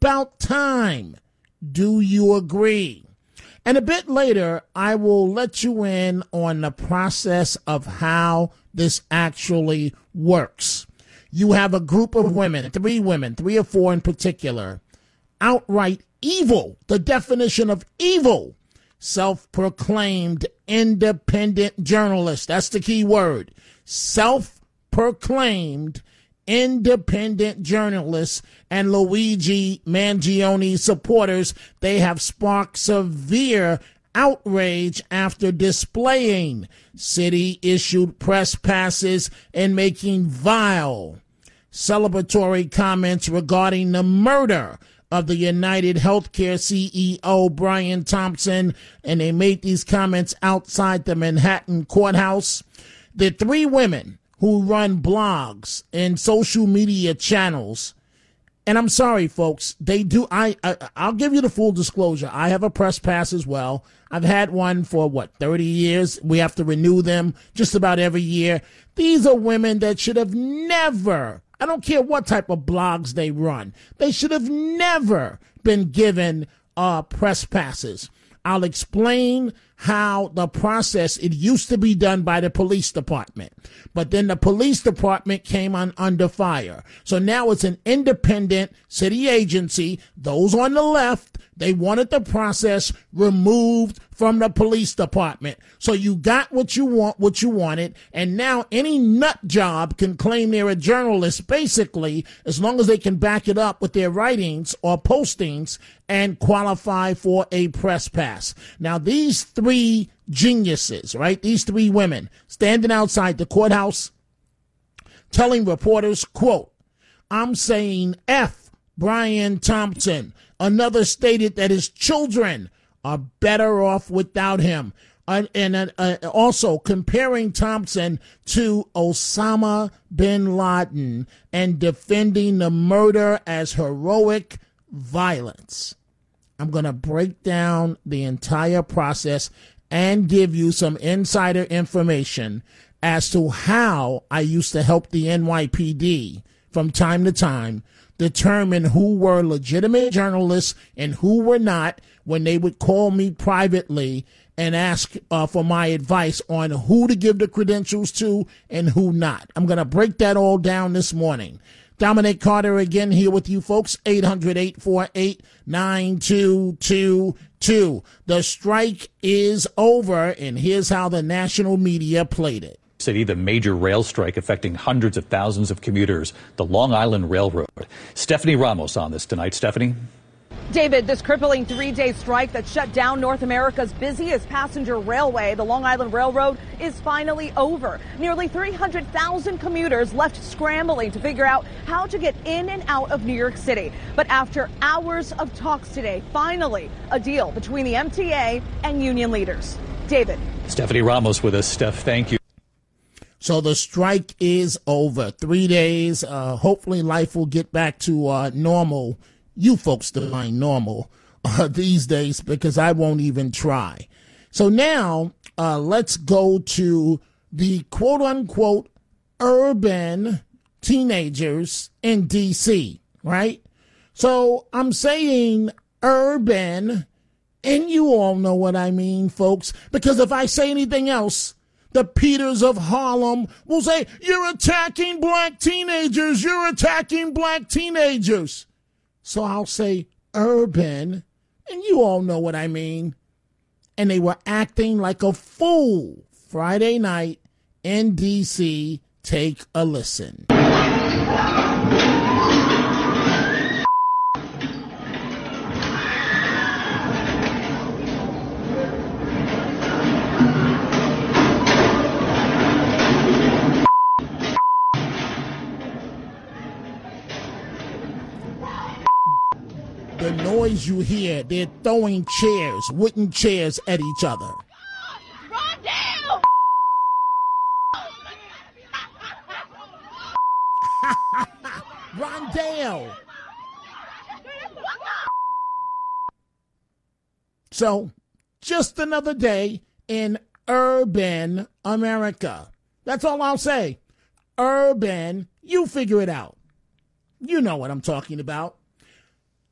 about time. Do you agree? And a bit later, I will let you in on the process of how this actually works. You have a group of women, three or four in particular, outright evil, the definition of evil, self-proclaimed independent journalists. That's the key word. Self-proclaimed independent journalists and Luigi Mangione supporters. They have sparked severe outrage after displaying city-issued press passes and making vile celebratory comments regarding the murder of the United Healthcare CEO, Brian Thompson, and they made these comments outside the Manhattan courthouse. The three women who run blogs and social media channels, and I'm sorry, folks, they do. I'll give you the full disclosure. I have a press pass as well. I've had one for 30 years. We have to renew them just about every year. These are women that should have never, I don't care what type of blogs they run, they should have never been given press passes. I'll explain how the process, it used to be done by the police department, but then the police department came under fire. So now it's an independent city agency. Those on the left, they wanted the process removed from the police department. So you got what you wanted, and now any nut job can claim they're a journalist, basically, as long as they can back it up with their writings or postings and qualify for a press pass. Now, these three geniuses, right, these three women standing outside the courthouse telling reporters, quote, "I'm saying F Brian Thompson." Another stated that his children are better off without him. And also comparing Thompson to Osama bin Laden and defending the murder as heroic violence. I'm going to break down the entire process and give you some insider information as to how I used to help the NYPD from time to time determine who were legitimate journalists and who were not when they would call me privately and ask for my advice on who to give the credentials to and who not. I'm going to break that all down this morning. Dominic Carter again here with you folks, 800-848-9222. The strike is over, and here's how the national media played it. City, the major rail strike affecting hundreds of thousands of commuters, the Long Island Railroad. Stephanie Ramos on this tonight. Stephanie? David, this crippling three-day strike that shut down North America's busiest passenger railway, the Long Island Railroad, is finally over. Nearly 300,000 commuters left scrambling to figure out how to get in and out of New York City. But after hours of talks today, finally a deal between the MTA and union leaders. David. Stephanie Ramos with us. Steph, thank you. So the strike is over. 3 days. Hopefully life will get back to normal. You folks define normal these days, because I won't even try. So now let's go to the quote unquote urban teenagers in D.C., right? So I'm saying urban, and you all know what I mean, folks, because if I say anything else, the Peters of Harlem will say, "You're attacking black teenagers. You're attacking black teenagers." So I'll say urban, and you all know what I mean. And they were acting like a fool Friday night in D.C. Take a listen. The noise you hear, they're throwing chairs, wooden chairs at each other. Rondale! Rondale! So, just another day in urban America. That's all I'll say. Urban, you figure it out. You know what I'm talking about.